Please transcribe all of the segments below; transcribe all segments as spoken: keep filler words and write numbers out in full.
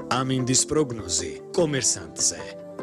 ამინდის პროგნოზი კომერსანტზე.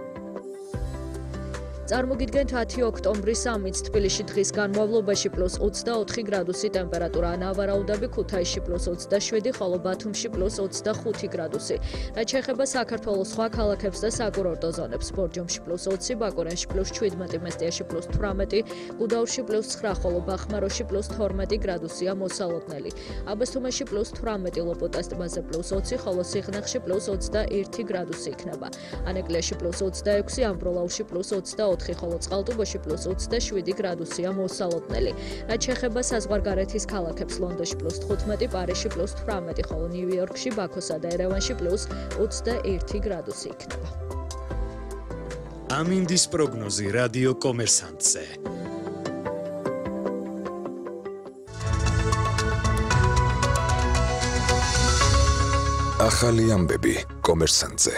წარმოგიდგენთ ათი ოქტომბრის ამით თბილისში დღის განმავლობაში პლუს ოცდაოთხი გრადუსი ტემპერატურა, ნავარაუდები ქუთაისში პლუს ოცდაშვიდი, ხოლო ბათუმში პლუს ოცდახუთი გრადუსი. რაც შეეხება საქართველოს სხვა ქალაქებს და საკურორტო ზონებს, ბორჯომში პლუს ოცი, ბაკურენში პლუს შვიდმეტი, მესტიაში პლუს თვრამეტი, გუდაურში პლუს ცხრა, ხოლო ბახმაროში პლუს თორმეტი გრადუსია მოსალოდნელი. აბასთუმანში პლუს თვრამეტი, ლოპოტას ტბაზე პლუს ოცი, ხოლო სიღნაღში პლუს ოცდაერთი გრადუსი იქნება. ანეკლიაში პლუს ოცდაექვსი, ამბროლაუში პლუს ოცდაოთხი, ხოლო წყალტუბოში პლუს ოცდაშვიდი გრადუსია მოსალოდნელი. რაც შეეხება საზღვარგარეთის ქალაქებს, ლონდონში პლუს თხუთმეტი, პარიზში პლუს თვრამეტი, ხოლო ნიუ-იორკში, ბაქოსა და ერევანში პლუს ოცდაერთი გრადუსი იქნება. ამინდის პროგნოზი რადიო კომერსანტზე. ახალი ამბები კომერსანტზე.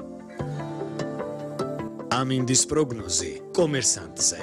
ამინდის პროგნოზი კომერსანტზე.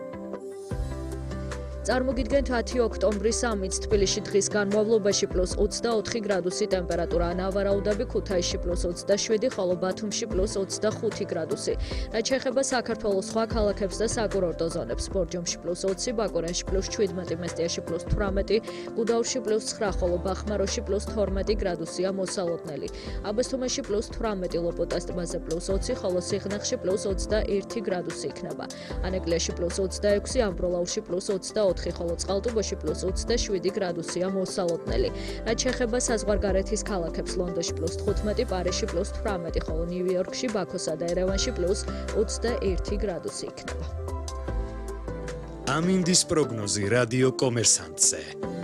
წარმოგიდგენთ ათი ოქტომბრის ამით თბილისში დღის განმავლობაში პლუს ოცდაოთხი გრადუსი ტემპერატურა, ნავარაუდები ქუთაისში პლუს ოცდაშვიდი, ხოლო ბათუმში პლუს ოცდახუთი გრადუსი. რაც შეეხება საქართველოს სხვა ქალაქებს და საკურორტო ზონებს, ბორჯომში პლუს ოცი, ბაკურენში პლუს შვიდმეტი, მესტიაში პლუს თვრამეტი, გუდაურში პლუს ცხრა, ხოლო ბახმაროში პლუს თორმეტი გრადუსია მოსალოდნელი. აბასთუმანში პლუს თვრამეტი, ლოპოტას ტბაზე პლუს ოცი, ხოლო სიღნაღში პლუს ოცდაერთი გრადუსი იქნება. ანეკლიაში პლუს ოცდაექვსი, ამბროლაუში პლუს ოცდაოთხი, ხოლო წყალტუბოში პლუს ოცდაშვიდი გრადუსია მოსალოდნელი. რაც შეეხება საზღვარგარეთის ქალაქებს, ლონდონში პლუს თხუთმეტი, პარიზში პლუს თვრამეტი, ხოლო ნიუ-იორკში, ბაქოსა და ერევანში პლუს ოცდაერთი გრადუსი იქნება. ამინდის პროგნოზი რადიო კომერსანტზე.